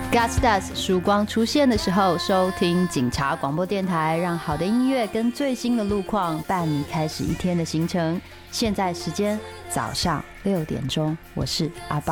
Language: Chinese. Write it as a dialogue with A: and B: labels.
A: Gastas 曙光出现的时候，收听警察广播电台，让好的音乐跟最新的路况伴你开始一天的行程。现在时间早上6点钟，我是阿爸。